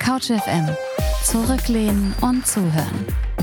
Couch FM. Zurücklehnen und zuhören.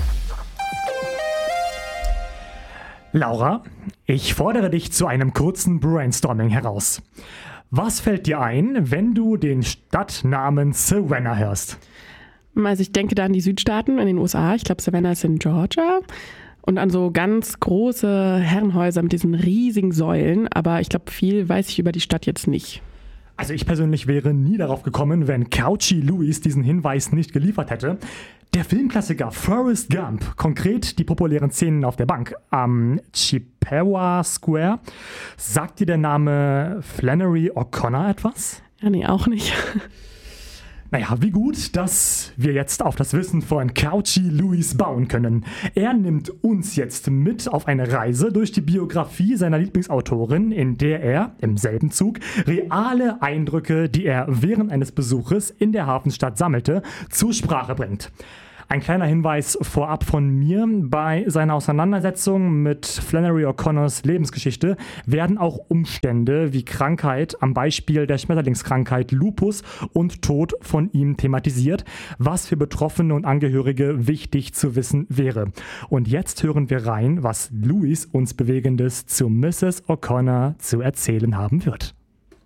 Laura, ich fordere dich zu einem kurzen Brainstorming heraus. Was fällt dir ein, wenn du den Stadtnamen Savannah hörst? Also ich denke da an die Südstaaten in den USA. Ich glaube, Savannah ist in Georgia. Und an so ganz große Herrenhäuser mit diesen riesigen Säulen. Aber ich glaube, viel weiß ich über die Stadt jetzt nicht. Also ich persönlich wäre nie darauf gekommen, wenn Couchy Louis diesen Hinweis nicht geliefert hätte. Der Filmklassiker Forrest Gump, konkret die populären Szenen auf der Bank am Chippewa Square. Sagt dir der Name Flannery O'Connor etwas? Ja, nee, auch nicht. Naja, wie gut, dass wir jetzt auf das Wissen von Couchy Louis bauen können. Er nimmt uns jetzt mit auf eine Reise durch die Biografie seiner Lieblingsautorin, in der er, im selben Zug, reale Eindrücke, die er während eines Besuches in der Hafenstadt sammelte, zur Sprache bringt. Ein kleiner Hinweis vorab von mir: Bei seiner Auseinandersetzung mit Flannery O'Connors Lebensgeschichte werden auch Umstände wie Krankheit, am Beispiel der Schmetterlingskrankheit Lupus und Tod von ihm thematisiert, was für Betroffene und Angehörige wichtig zu wissen wäre. Und jetzt hören wir rein, was Louis uns Bewegendes zu Mrs. O'Connor zu erzählen haben wird.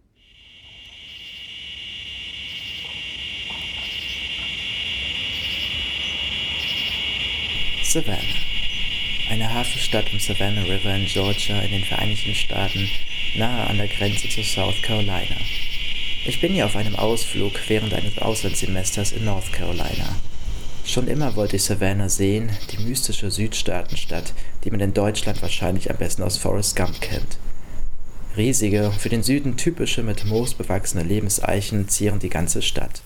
Savannah. Eine Hafenstadt im Savannah River in Georgia in den Vereinigten Staaten, nahe an der Grenze zu South Carolina. Ich bin hier auf einem Ausflug während eines Auslandssemesters in North Carolina. Schon immer wollte ich Savannah sehen, die mystische Südstaatenstadt, die man in Deutschland wahrscheinlich am besten aus Forrest Gump kennt. Riesige, für den Süden typische mit Moos bewachsene Lebenseichen zieren die ganze Stadt.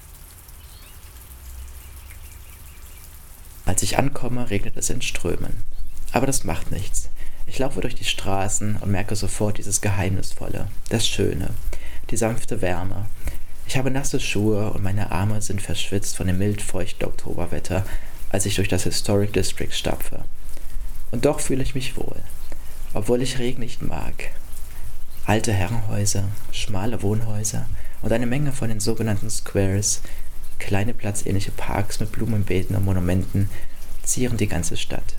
Als ich ankomme, regnet es in Strömen. Aber das macht nichts. Ich laufe durch die Straßen und merke sofort dieses Geheimnisvolle, das Schöne, die sanfte Wärme. Ich habe nasse Schuhe und meine Arme sind verschwitzt von dem mild-feuchten Oktoberwetter, als ich durch das Historic District stapfe. Und doch fühle ich mich wohl, obwohl ich Regen nicht mag. Alte Herrenhäuser, schmale Wohnhäuser und eine Menge von den sogenannten Squares, kleine platzähnliche Parks mit Blumenbeeten und Monumenten zieren die ganze Stadt.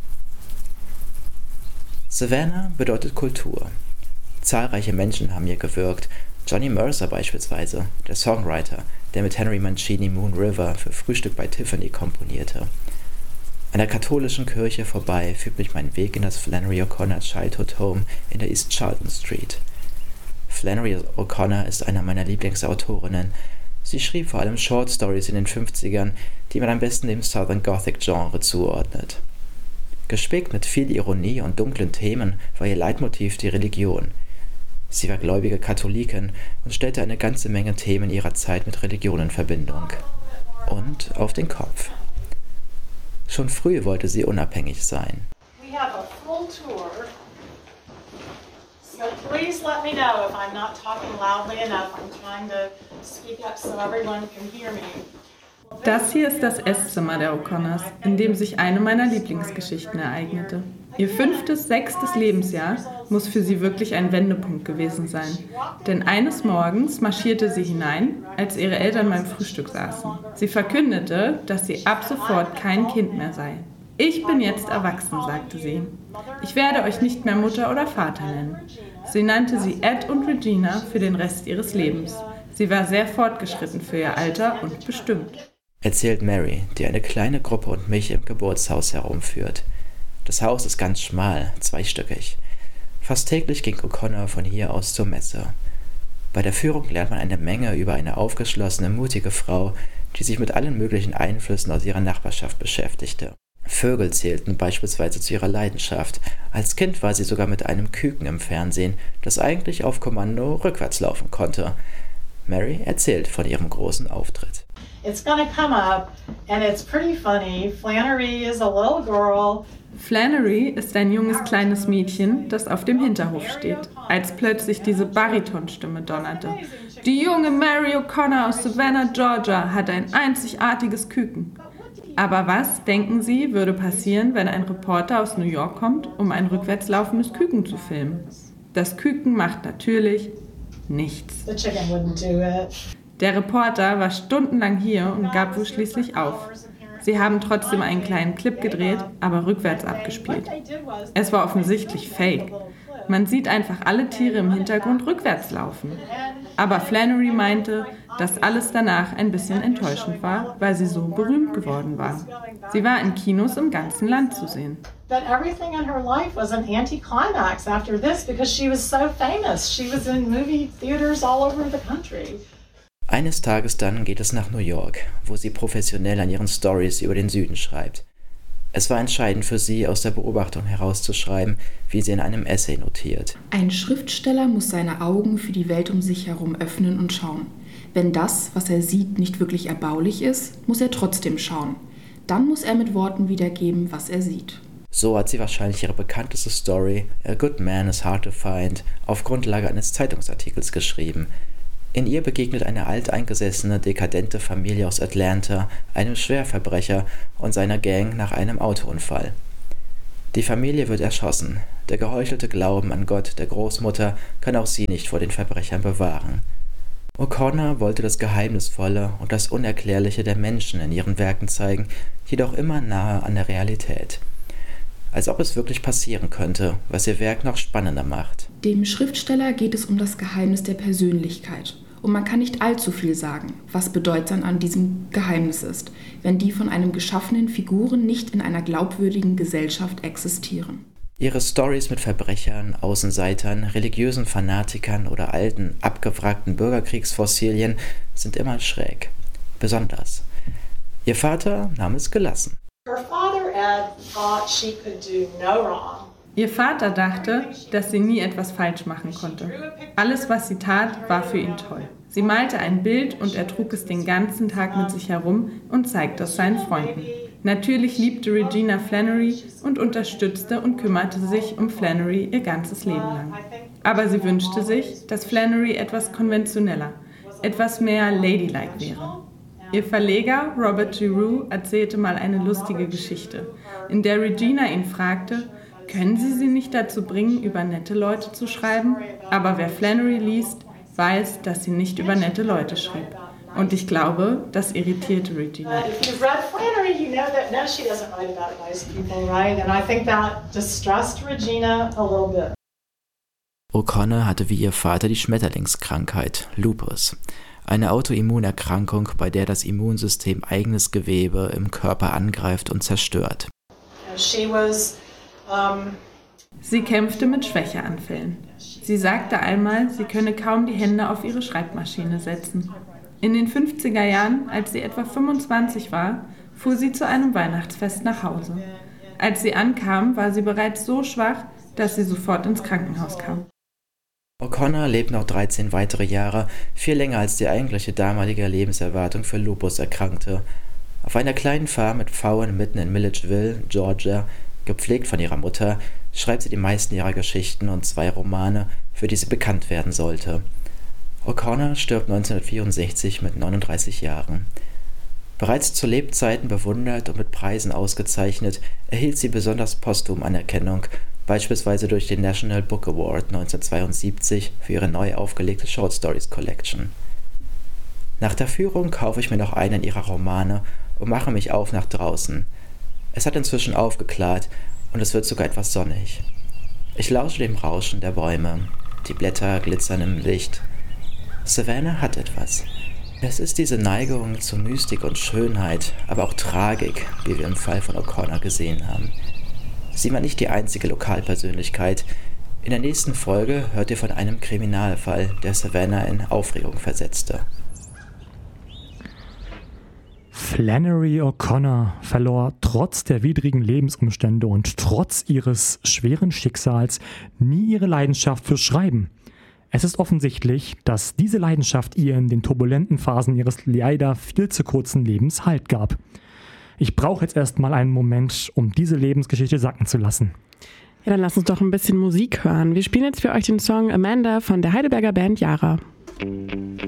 Savannah bedeutet Kultur. Zahlreiche Menschen haben hier gewirkt. Johnny Mercer beispielsweise, der Songwriter, der mit Henry Mancini Moon River für Frühstück bei Tiffany komponierte. An der katholischen Kirche vorbei führt mich mein Weg in das Flannery O'Connor Childhood Home in der East Charlton Street. Flannery O'Connor ist einer meiner Lieblingsautorinnen. Sie schrieb vor allem Short Stories in den 50ern, die man am besten dem Southern Gothic Genre zuordnet. Gespickt mit viel Ironie und dunklen Themen war ihr Leitmotiv die Religion. Sie war gläubige Katholikin und stellte eine ganze Menge Themen ihrer Zeit mit Religion in Verbindung. Und auf den Kopf. Schon früh wollte sie unabhängig sein. We have a full tour. So please let me know if I'm not talking loudly enough. I'm trying to speak up so everyone can hear me. Das hier ist das Esszimmer der O'Connors, in dem sich eine meiner Lieblingsgeschichten ereignete. Ihr 5., 6. Lebensjahr muss für sie wirklich ein Wendepunkt gewesen sein. Denn eines Morgens marschierte sie hinein, als ihre Eltern beim Frühstück saßen. Sie verkündete, dass sie ab sofort kein Kind mehr sei. Ich bin jetzt erwachsen, sagte sie. Ich werde euch nicht mehr Mutter oder Vater nennen. Sie nannte sie Ed und Regina für den Rest ihres Lebens. Sie war sehr fortgeschritten für ihr Alter und bestimmt. Erzählt Mary, die eine kleine Gruppe und mich im Geburtshaus herumführt. Das Haus ist ganz schmal, zweistöckig. Fast täglich ging O'Connor von hier aus zur Messe. Bei der Führung lernt man eine Menge über eine aufgeschlossene, mutige Frau, die sich mit allen möglichen Einflüssen aus ihrer Nachbarschaft beschäftigte. Vögel zählten beispielsweise zu ihrer Leidenschaft. Als Kind war sie sogar mit einem Küken im Fernsehen, das eigentlich auf Kommando rückwärts laufen konnte. Mary erzählt von ihrem großen Auftritt. It's gonna come up and it's pretty funny. Flannery is a little girl. Flannery ist ein junges kleines Mädchen, das auf dem Hinterhof steht, als plötzlich diese Baritonstimme donnerte. Die junge Mary O'Connor aus Savannah, Georgia, hat ein einzigartiges Küken. Aber was, denken Sie, würde passieren, wenn ein Reporter aus New York kommt, um ein rückwärts laufendes Küken zu filmen? Das Küken macht natürlich nichts. The chicken wouldn't do it. Der Reporter war stundenlang hier und gab wohl schließlich auf. Sie haben trotzdem einen kleinen Clip gedreht, aber rückwärts abgespielt. Es war offensichtlich fake. Man sieht einfach alle Tiere im Hintergrund rückwärts laufen. Aber Flannery meinte, dass alles danach ein bisschen enttäuschend war, weil sie so berühmt geworden war. Sie war in Kinos im ganzen Land zu sehen. That everything in her life was an anticlimax after this because she was so famous. She was in movie theaters all over the country. Eines Tages dann geht es nach New York, wo sie professionell an ihren Stories über den Süden schreibt. Es war entscheidend für sie, aus der Beobachtung herauszuschreiben, wie sie in einem Essay notiert. Ein Schriftsteller muss seine Augen für die Welt um sich herum öffnen und schauen. Wenn das, was er sieht, nicht wirklich erbaulich ist, muss er trotzdem schauen. Dann muss er mit Worten wiedergeben, was er sieht. So hat sie wahrscheinlich ihre bekannteste Story A Good Man is Hard to Find auf Grundlage eines Zeitungsartikels geschrieben. In ihr begegnet eine alteingesessene, dekadente Familie aus Atlanta einem Schwerverbrecher und seiner Gang nach einem Autounfall. Die Familie wird erschossen. Der geheuchelte Glauben an Gott der Großmutter kann auch sie nicht vor den Verbrechern bewahren. O'Connor wollte das Geheimnisvolle und das Unerklärliche der Menschen in ihren Werken zeigen, jedoch immer nahe an der Realität. Als ob es wirklich passieren könnte, was ihr Werk noch spannender macht. Dem Schriftsteller geht es um das Geheimnis der Persönlichkeit. Und man kann nicht allzu viel sagen, was bedeutsam an diesem Geheimnis ist, wenn die von einem geschaffenen Figuren nicht in einer glaubwürdigen Gesellschaft existieren. Ihre Storys mit Verbrechern, Außenseitern, religiösen Fanatikern oder alten, abgewrackten Bürgerkriegsfossilien sind immer schräg. Besonders. Ihr Vater nahm es gelassen. Her father, Ed, thought she could do no wrong. Ihr Vater dachte, dass sie nie etwas falsch machen konnte. Alles, was sie tat, war für ihn toll. Sie malte ein Bild und er trug es den ganzen Tag mit sich herum und zeigte es seinen Freunden. Natürlich liebte Regina Flannery und unterstützte und kümmerte sich um Flannery ihr ganzes Leben lang. Aber sie wünschte sich, dass Flannery etwas konventioneller, etwas mehr ladylike wäre. Ihr Verleger Robert Giroux erzählte mal eine lustige Geschichte, in der Regina ihn fragte, können Sie sie nicht dazu bringen, über nette Leute zu schreiben? Aber wer Flannery liest, weiß, dass sie nicht über nette Leute schrieb. Und ich glaube, das irritierte Regina. If you've read Flannery, you know that no, she doesn't write about nice people, right? And I think that distressed Regina a little bit. O'Connor hatte wie ihr Vater die Schmetterlingskrankheit, Lupus. Eine Autoimmunerkrankung, bei der das Immunsystem eigenes Gewebe im Körper angreift und zerstört. Sie kämpfte mit Schwächeanfällen. Sie sagte einmal, sie könne kaum die Hände auf ihre Schreibmaschine setzen. In den 50er Jahren, als sie etwa 25 war, fuhr sie zu einem Weihnachtsfest nach Hause. Als sie ankam, war sie bereits so schwach, dass sie sofort ins Krankenhaus kam. O'Connor lebt noch 13 weitere Jahre, viel länger als die eigentliche damalige Lebenserwartung für Lupus erkrankte. Auf einer kleinen Farm mit Pfauen mitten in Milledgeville, Georgia, gepflegt von ihrer Mutter, schreibt sie die meisten ihrer Geschichten und 2 Romane, für die sie bekannt werden sollte. O'Connor stirbt 1964 mit 39 Jahren. Bereits zu Lebzeiten bewundert und mit Preisen ausgezeichnet, erhielt sie besonders posthum Anerkennung, beispielsweise durch den National Book Award 1972 für ihre neu aufgelegte Short Stories Collection. Nach der Führung kaufe ich mir noch einen ihrer Romane und mache mich auf nach draußen. Es hat inzwischen aufgeklärt und es wird sogar etwas sonnig. Ich lausche dem Rauschen der Bäume, die Blätter glitzern im Licht. Savannah hat etwas. Es ist diese Neigung zu Mystik und Schönheit, aber auch Tragik, wie wir im Fall von O'Connor gesehen haben. Sie war nicht die einzige Lokalpersönlichkeit. In der nächsten Folge hört ihr von einem Kriminalfall, der Savannah in Aufregung versetzte. Flannery O'Connor verlor trotz der widrigen Lebensumstände und trotz ihres schweren Schicksals nie ihre Leidenschaft fürs Schreiben. Es ist offensichtlich, dass diese Leidenschaft ihr in den turbulenten Phasen ihres leider viel zu kurzen Lebens Halt gab. Ich brauche jetzt erstmal einen Moment, um diese Lebensgeschichte sacken zu lassen. Ja, dann lass uns doch ein bisschen Musik hören. Wir spielen jetzt für euch den Song Amanda von der Heidelberger Band Yara.